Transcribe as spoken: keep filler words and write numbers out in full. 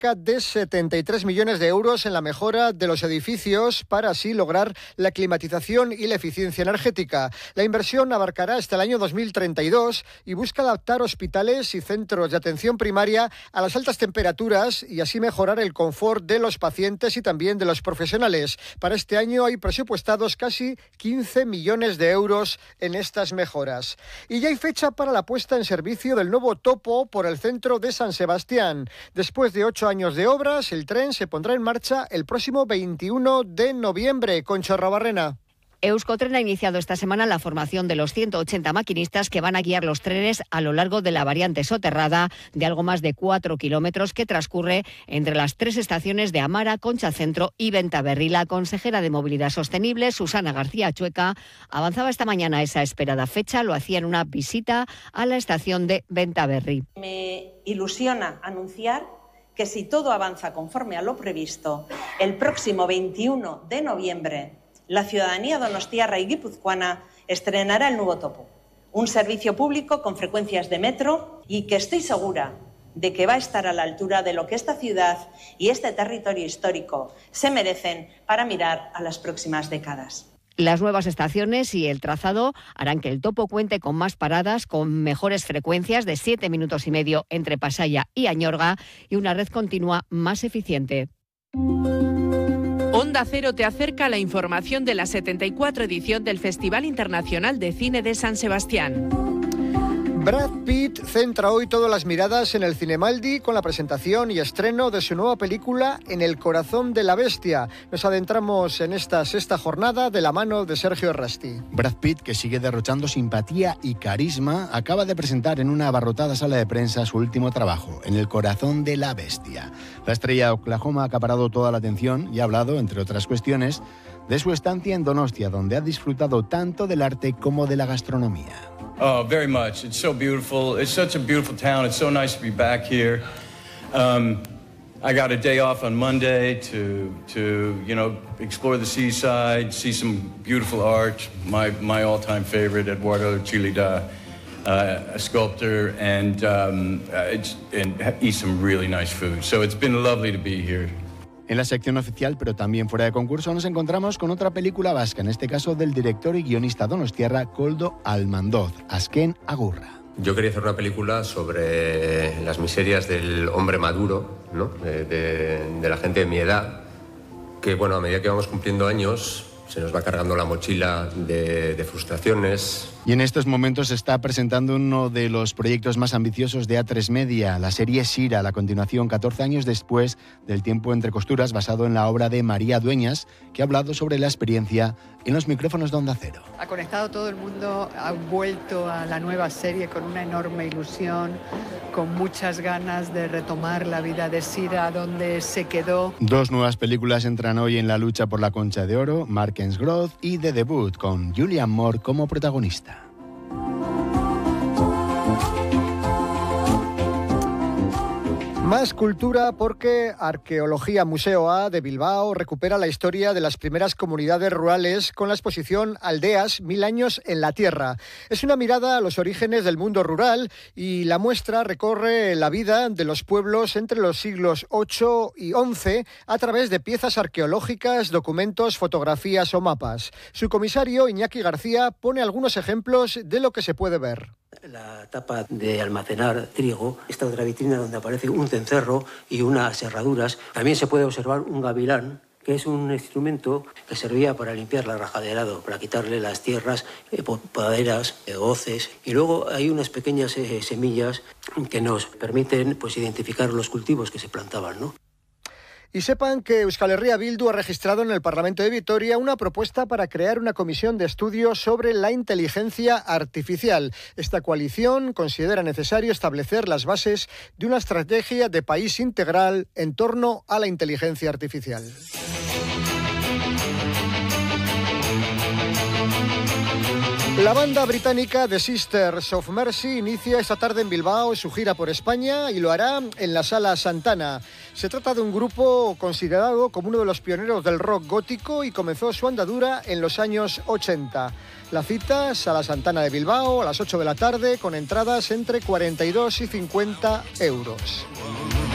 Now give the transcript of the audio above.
cerca de setenta y tres millones de euros en la mejora de los edificios para así lograr la climatización y la eficiencia energética. La inversión abarcará hasta el año dos mil treinta y dos y busca adaptar hospitales y centros de atención primaria a las altas temperaturas y así mejorar el confort de los pacientes y también de los profesionales. Para este año hay presupuestados casi quince millones de euros en estas mejoras. Y ya hay fecha para la puesta en servicio del nuevo topo por el centro de San Sebastián. Después de ocho años de obras, el tren se pondrá en marcha el próximo veintiuno de noviembre. Concha Rabarrena. Euskotren ha iniciado esta semana la formación de los ciento ochenta maquinistas que van a guiar los trenes a lo largo de la variante soterrada de algo más de cuatro kilómetros que transcurre entre las tres estaciones de Amara, Concha Centro y Bentaberri. La consejera de Movilidad Sostenible, Susana García Chueca, avanzaba esta mañana esa esperada fecha. Lo hacía en una visita a la estación de Bentaberri. Me ilusiona anunciar que si todo avanza conforme a lo previsto, el próximo veintiuno de noviembre la ciudadanía donostiarra y guipuzcoana estrenará el nuevo topo, un servicio público con frecuencias de metro y que estoy segura de que va a estar a la altura de lo que esta ciudad y este territorio histórico se merecen para mirar a las próximas décadas. Las nuevas estaciones y el trazado harán que el topo cuente con más paradas, con mejores frecuencias de siete minutos y medio entre Pasaia y Añorga y una red continua más eficiente. Onda Cero te acerca a la información de la setenta y cuatro edición del Festival Internacional de Cine de San Sebastián. Brad Pitt centra hoy todas las miradas en el Cinemaldi con la presentación y estreno de su nueva película En el corazón de la bestia. Nos adentramos en esta sexta jornada de la mano de Sergio Errasti. Brad Pitt, que sigue derrochando simpatía y carisma, acaba de presentar en una abarrotada sala de prensa su último trabajo, En el corazón de la bestia. La estrella de Oklahoma ha acaparado toda la atención y ha hablado, entre otras cuestiones, de su estancia en Donostia, donde ha disfrutado tanto del arte como de la gastronomía. Oh, very much. It's so beautiful. It's such a beautiful town. It's so nice to be back here. Um, I got a day off on Monday to, to, you know, explore the seaside, see some beautiful art. My, my all-time favorite, Eduardo Chillida, uh, a sculptor, and, um, it's, and eat some really nice food. So it's been lovely to be here. En la sección oficial, pero también fuera de concurso, nos encontramos con otra película vasca, en este caso del director y guionista donostiarra Koldo Almandoz, Azken Agurra. Yo quería hacer una película sobre las miserias del hombre maduro, ¿no? de, de, de la gente de mi edad, que bueno, a medida que vamos cumpliendo años se nos va cargando la mochila de, de frustraciones. Y en estos momentos se está presentando uno de los proyectos más ambiciosos de A tres Media, la serie Sira, la continuación catorce años después del Tiempo entre costuras, basado en la obra de María Dueñas, que ha hablado sobre la experiencia en los micrófonos de Onda Cero. Ha conectado todo el mundo, ha vuelto a la nueva serie con una enorme ilusión, con muchas ganas de retomar la vida de Sira donde se quedó. Dos nuevas películas entran hoy en la lucha por la Concha de Oro, Markens Growth y The Debut, con Julianne Moore como protagonista. Más cultura porque Arqueología Museo A de Bilbao recupera la historia de las primeras comunidades rurales con la exposición Aldeas, mil años en la tierra. Es una mirada a los orígenes del mundo rural y la muestra recorre la vida de los pueblos entre los siglos ocho y once a través de piezas arqueológicas, documentos, fotografías o mapas. Su comisario, Iñaki García, pone algunos ejemplos de lo que se puede ver. La tapa de almacenar trigo, esta otra vitrina donde aparece un cencerro y unas herraduras. También se puede observar un gavilán, que es un instrumento que servía para limpiar la raja de arado, para quitarle las tierras, eh, podaderas, eh, hoces. Y luego hay unas pequeñas eh, semillas que nos permiten pues, identificar los cultivos que se plantaban, ¿no? Y sepan que Euskal Herria Bildu ha registrado en el Parlamento de Vitoria una propuesta para crear una comisión de estudio sobre la inteligencia artificial. Esta coalición considera necesario establecer las bases de una estrategia de país integral en torno a la inteligencia artificial. La banda británica The Sisters of Mercy inicia esta tarde en Bilbao su gira por España y lo hará en la Sala Santana. Se trata de un grupo considerado como uno de los pioneros del rock gótico y comenzó su andadura en los años ochenta. La cita, Sala Santana de Bilbao, a las ocho de la tarde, con entradas entre cuarenta y dos y cincuenta euros.